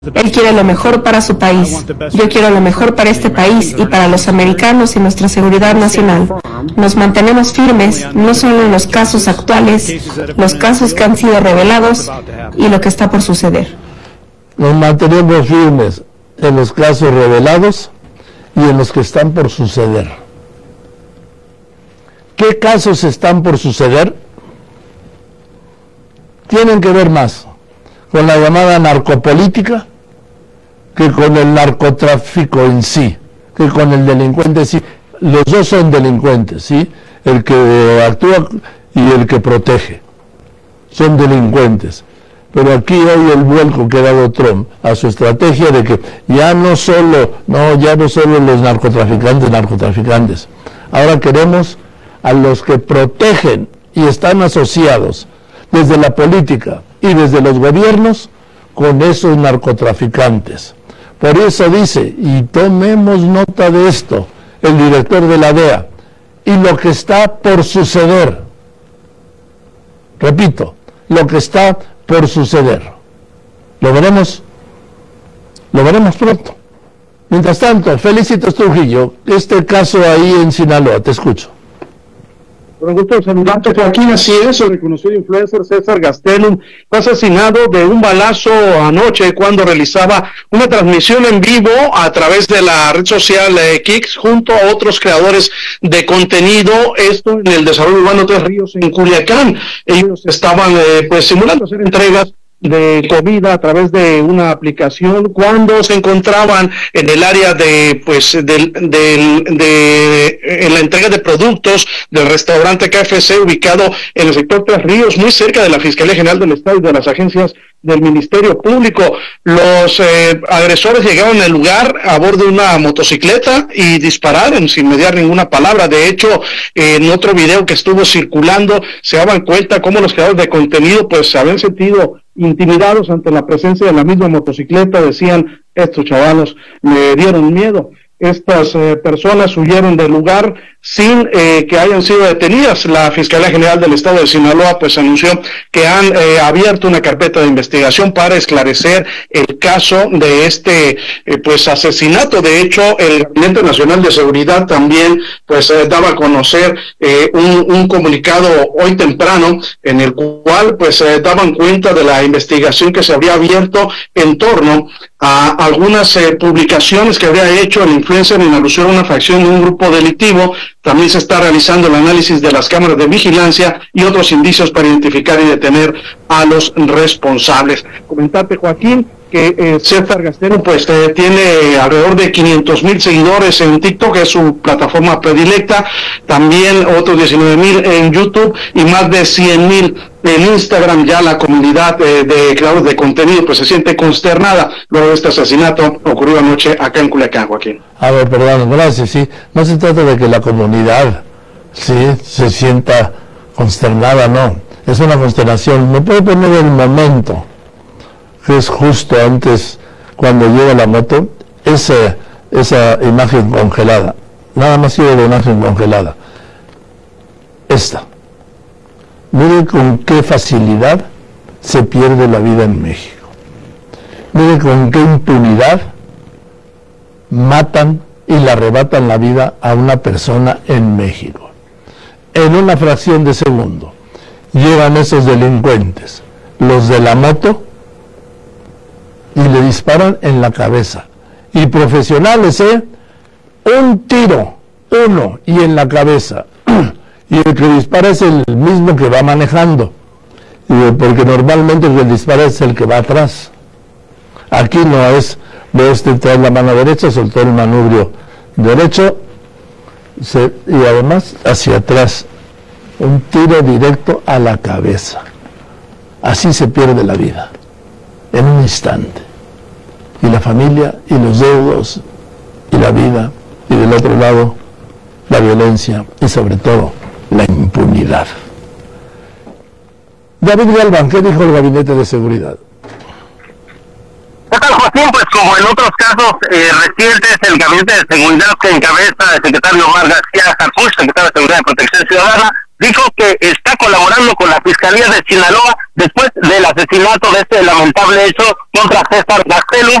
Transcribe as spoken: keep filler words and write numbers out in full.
Él quiere lo mejor para su país. Yo quiero lo mejor para este país y para los americanos y nuestra seguridad nacional. Nos mantenemos firmes, no solo en los casos actuales, los casos que han sido revelados y lo que está por suceder. Nos mantenemos firmes en los casos revelados y en los que están por suceder. ¿Qué casos están por suceder? Tienen que ver más con la llamada narcopolítica que con el narcotráfico en sí, que con el delincuente en sí. Los dos son delincuentes, ¿sí? El que actúa y el que protege. Son delincuentes. Pero aquí hay el vuelco que ha dado Trump a su estrategia de que ya no solo, no, ya no solo los narcotraficantes, narcotraficantes. Ahora queremos a los que protegen y están asociados desde la política y desde los gobiernos con esos narcotraficantes. Por eso dice, y tomemos nota de esto, el director de la D E A, y lo que está por suceder. Repito, lo que está por suceder. Lo veremos, lo veremos pronto. Mientras tanto, Felicitos Trujillo, este caso ahí en Sinaloa, te escucho. Con gusto saludarte, Joaquín. Así es, el reconocido influencer César Gastelum fue asesinado de un balazo anoche cuando realizaba una transmisión en vivo a través de la red social eh, Kicks junto a otros creadores de contenido, esto en el desarrollo urbano Tres Ríos en Culiacán. Ellos estaban eh, pues simulando hacer entregas de comida a través de una aplicación cuando se encontraban en el área de pues del de, de, de en la entrega de productos del restaurante K F C ubicado en el sector Tres Ríos, muy cerca de la Fiscalía General del Estado y de las agencias del Ministerio Público. Los eh, agresores llegaron al lugar a bordo de una motocicleta y dispararon sin mediar ninguna palabra. De hecho, eh, en otro video que estuvo circulando se daban cuenta cómo los creadores de contenido pues se habían sentido intimidados ante la presencia de la misma motocicleta. Decían, estos chavalos me dieron miedo. Estas eh, personas huyeron del lugar sin eh, que hayan sido detenidas. La Fiscalía General del Estado de Sinaloa pues anunció que han eh, abierto una carpeta de investigación para esclarecer el caso de este eh, pues asesinato. De hecho, el Gabinete Nacional de Seguridad también pues eh, daba a conocer eh, un, un comunicado hoy temprano en el cual pues eh, daban cuenta de la investigación que se había abierto en torno a algunas eh, publicaciones que habría hecho el influencer en alusión a una facción de un grupo delictivo. También se está realizando el análisis de las cámaras de vigilancia y otros indicios para identificar y detener a los responsables. Comentarte, Joaquín, que eh, César Gastelum pues eh, tiene alrededor de quinientos mil seguidores en TikTok, es su plataforma predilecta, también otros diecinueve mil en YouTube y más de cien mil en Instagram. Ya la comunidad eh, de creadores de contenido pues se siente consternada luego de este asesinato ocurrido anoche acá en Culiacán, Joaquín. A ver, perdón, gracias, sí, no se trata de que la comunidad sí se sienta consternada, no, es una consternación. Me puedo poner el momento que es justo antes, cuando llega la moto, esa, esa imagen congelada, nada más quiero la imagen congelada, esta. Mire con qué facilidad se pierde la vida en México. Mire con qué impunidad matan y le arrebatan la vida a una persona en México. En una fracción de segundo llegan esos delincuentes, los de la moto, y le disparan en la cabeza. Y profesionales, ¿eh? Un tiro, uno, y en la cabeza. Y el que dispara es el mismo que va manejando. Porque normalmente el que dispara es el que va atrás. Aquí no es, ve este trae la mano derecha, soltó el manubrio derecho, se, y además hacia atrás. Un tiro directo a la cabeza. Así se pierde la vida. En un instante. Y la familia, y los deudos, y la vida, y del otro lado, la violencia, y sobre todo, la impunidad. David Galván, ¿qué dijo el Gabinete de Seguridad? ¿Qué tal, Joaquín? Pues como en otros casos eh, recientes, el Gabinete de Seguridad que encabeza el secretario Omar García Harfuch, secretario de Seguridad y Protección Ciudadana, dijo que está colaborando con la Fiscalía de Sinaloa después del asesinato de este lamentable hecho contra César Gastelum,